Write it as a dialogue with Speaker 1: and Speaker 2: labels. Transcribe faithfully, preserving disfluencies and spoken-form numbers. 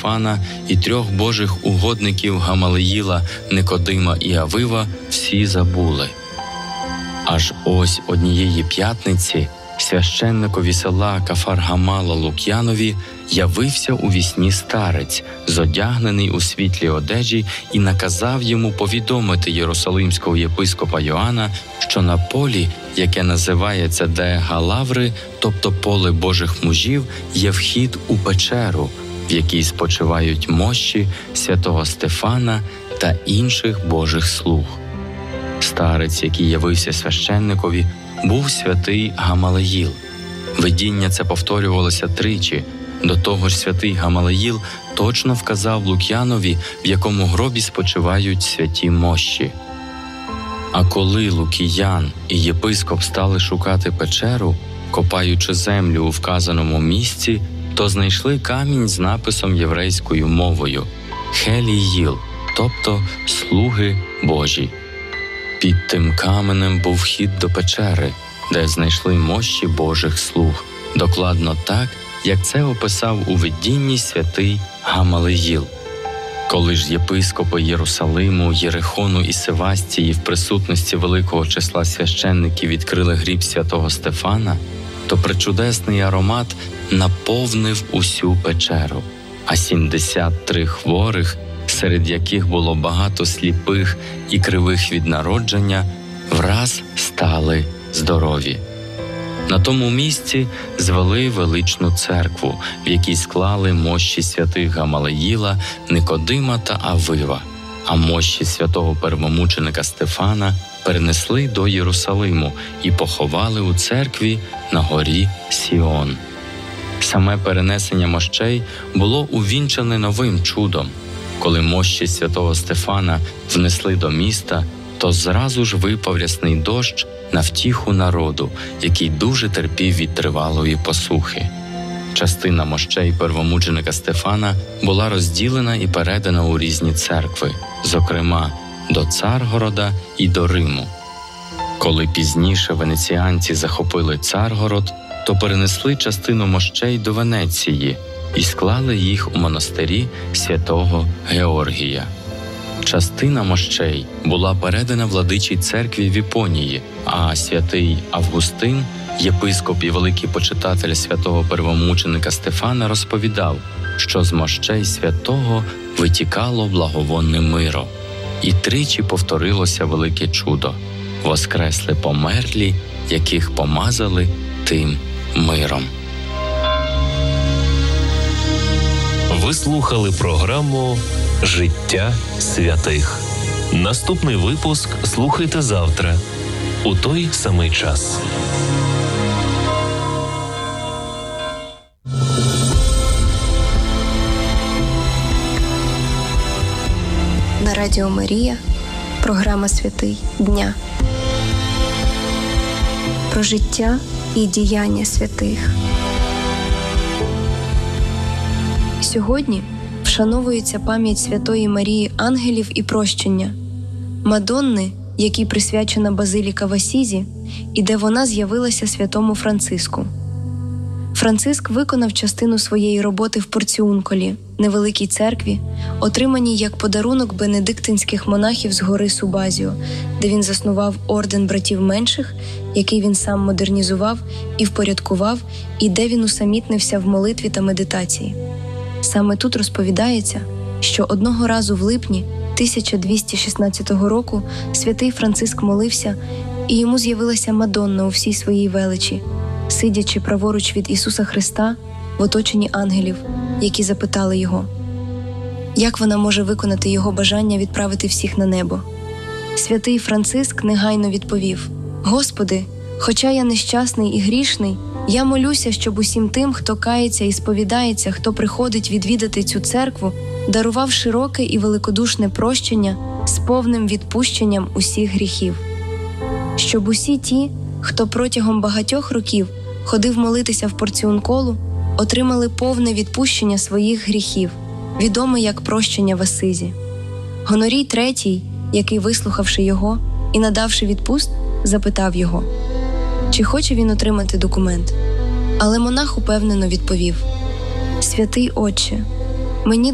Speaker 1: Стефана і трьох божих угодників Гамалиїла, Никодима і Авива всі забули. Аж ось однієї п'ятниці священникові села Кафар-Гамала Лук'янові явився у вісні старець, зодягнений у світлі одежі, і наказав йому повідомити єрусалимського єпископа Йоанна, що на полі, яке називається Де Галаври, тобто поле Божих мужів, є вхід у печеру, в якій спочивають мощі святого Стефана та інших Божих слуг. Старець, який явився священникові, був святий Гамалиїл. Видіння це повторювалося тричі. До того ж святий Гамалиїл точно вказав Лук'янові, в якому гробі спочивають святі мощі. А коли Лукіян і єпископ стали шукати печеру, копаючи землю у вказаному місці, то знайшли камінь з написом єврейською мовою «Хеліїл», тобто «Слуги Божі». Під тим каменем був вхід до печери, де знайшли мощі Божих слуг, докладно так, як це описав у видінні святий Гамалиїл. Коли ж єпископи Єрусалиму, Єрихону і Севастії в присутності великого числа священників відкрили гріб святого Стефана, то пречудесний аромат наповнив усю печеру, а сімдесят три хворих, серед яких було багато сліпих і кривих від народження, враз стали здорові. На тому місці звели величну церкву, в якій склали мощі святих Гамалиїла, Никодима та Авива, а мощі святого первомученика Стефана перенесли до Єрусалиму і поховали у церкві на горі Сіон. Саме перенесення мощей було увінчане новим чудом. Коли мощі святого Стефана внесли до міста, то зразу ж випав рясний дощ на втіху народу, який дуже терпів від тривалої посухи. Частина мощей первомученика Стефана була розділена і передана у різні церкви, зокрема до Царгорода і до Риму. Коли пізніше венеціанці захопили Царгород, то перенесли частину мощей до Венеції і склали їх у монастирі святого Георгія. Частина мощей була передана владичій церкві в Іпонії, а святий Августин, єпископ і великий почитатель святого первомученика Стефана, розповідав, що з мощей святого витікало благовонне миро. І тричі повторилося велике чудо – воскресли померлі, яких помазали тим миром.
Speaker 2: Ви слухали програму «Життя святих». Наступний випуск слухайте завтра, у той самий час.
Speaker 3: На Радіо Марія програма «Святий дня». Про життя і діяння святих. Сьогодні вшановується пам'ять Святої Марії Ангелів і Прощення, Мадонни, якій присвячена базиліка в Асізі, і де вона з'явилася святому Франциску. Франциск виконав частину своєї роботи в Порціунколі, невеликій церкві, отриманій як подарунок бенедиктинських монахів з гори Субазіо, де він заснував орден братів менших, який він сам модернізував і впорядкував, і де він усамітнився в молитві та медитації. Саме тут розповідається, що одного разу в липні тисяча двісті шістнадцятого року святий Франциск молився, і йому з'явилася Мадонна у всій своїй величі, сидячи праворуч від Ісуса Христа в оточенні ангелів, які запитали його, як вона може виконати його бажання відправити всіх на небо. Святий Франциск негайно відповів: «Господи, хоча я нещасний і грішний, я молюся, щоб усім тим, хто кається і сповідається, хто приходить відвідати цю церкву, дарував широке і великодушне прощення з повним відпущенням усіх гріхів. Щоб усі ті, хто протягом багатьох років ходив молитися в Порціунколу, отримали повне відпущення своїх гріхів, відоме як прощення в Асизі». Гонорій третій, який, вислухавши його і надавши відпуст, запитав його, чи хоче він отримати документ. Але монах упевнено відповів: «Святий Отче, мені